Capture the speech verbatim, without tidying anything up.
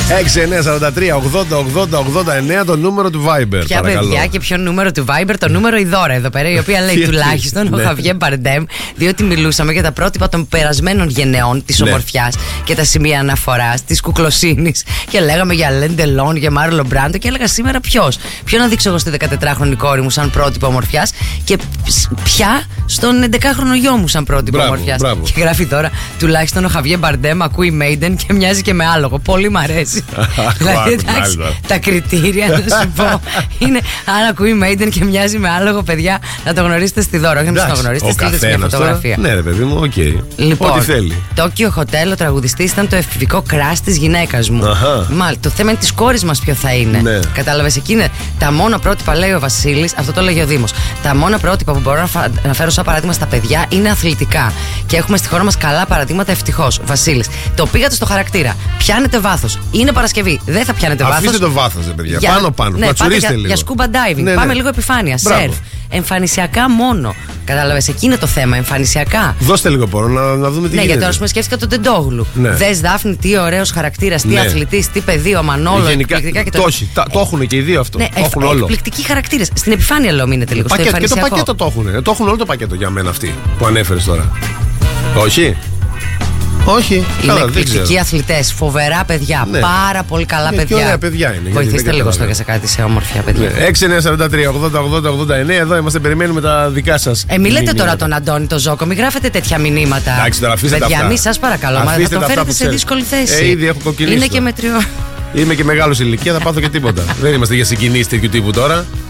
έξι εννιά σαράντα τρία ογδόντα ογδόντα ογδόντα εννέα το νούμερο του Viber. Ποια παιδιά και ποιο νούμερο του Viber? Το νούμερο η Δώρα εδώ πέρα, η οποία λέει τουλάχιστον ο Χαβιέ Μπαρντέμ, διότι μιλούσαμε για τα πρότυπα των περασμένων γενεών τη ομορφιά και τα σημεία αναφορά τη κουκλοσύνη. Και λέγαμε για Αλέν Ντελόν, για Μάρλον Μπράντο και έλεγα σήμερα ποιο. Ποιο να δείξω εγώ στη δεκατετράχρονη κόρη μου σαν πρότυπο ομορφιά και ποια στον έντεκαχρονο γιο μου σαν πρότυπο ομορφιά. Και γράφει τώρα τουλάχιστον ο Χαβιέ Μπαρντέμ ακούει Maiden και μοιάζει και με άλογο. Πολύ μ' αρέσει. Δηλαδή εντάξει, τα κριτήρια να σου πω είναι αν ακούει Maiden και μοιάζει με άλογο, παιδιά, να το γνωρίσετε στη Δώρα. Όχι να το γνωρίσετε, στείλτε μια φωτογραφία. Ναι, ρε παιδί μου, οκ. Okay. Λοιπόν, ό,τι θέλει. Tokyo Hotel, ο τραγουδιστής ήταν το εφηβικό crush της γυναίκας μου. Μάλιστα. Το θέμα είναι της κόρης μας ποιο θα είναι. Ναι. Κατάλαβες, εκεί είναι τα μόνα πρότυπα, λέει ο Βασίλης, αυτό το λέγει ο Δήμος. Τα μόνα πρότυπα που μπορώ να, φα... να φέρω σαν παράδειγμα στα παιδιά είναι αθλητικά. Και έχουμε στη χώρα μας καλά παραδείγματα, ευτυχώς. Βασίλης, το πήγατε στο χαρακτήρα. Πιάνετε βάθος. Είναι Παρασκευή. Δεν θα πιάνετε βάθος. Αφήστε το βάθος, παιδιά. Για... Πάνω πάνω. Ναι, για, λίγο. Για scuba diving. Ναι, πάμε ναι. λίγο επιφάνεια. Σερφ. Εμφανισιακά μόνο. Κατάλαβες, εκεί είναι το θέμα. Εμφανισιακά. Δώστε λίγο πόνο να, να δούμε τι ναι, γίνεται. γιατί τώρα σκέφτηκα τον Τεντόγλου. Ναι. Δες Δάφνη, τι ωραίος χαρακτήρας, τι ναι. αθλητής, τι παιδί, ο Μανόλο. Γενικά, και το, όχι, το, το έχουν και οι δύο αυτό. Ναι, το έχουν όλο. Εκπληκτικοί χαρακτήρες. Στην επιφάνεια λέω μείνετε λίγο. Πακέτο, και το πακέτο το έχουν. Το έχουν όλο το πακέτο για μένα αυτοί που ανέφερες τώρα. Όχι. Όχι. Είναι εκπληκτικοί αθλητές, φοβερά παιδιά, ναι. πάρα πολύ καλά ναι, παιδιά. Ωραία παιδιά είναι. Βοηθήστε λίγο στο για σε κάτι σε όμορφια παιδιά. Ναι. έξι εννιά σαράντα τρία ογδόντα ογδόντα ογδόντα εννέα, εδώ είμαστε, περιμένουμε τα δικά σας. Ε, μιλάτε τώρα τον Αντώνη, τον Ζόκο, μην γράφετε τέτοια μηνύματα. Εντάξει, τώρα αφήστε παιδιά, τα μη σας παρακαλώ, μα θα το φέρετε σε δύσκολη θέση. Ε, ήδη έχω κοκκινήσει. Είναι και μετριό. Είμαι και μεγάλος ηλικία, θα πάθω και τίποτα. Δεν είμαστε για συγκινήσεις τέτοιου τύπου τώρα.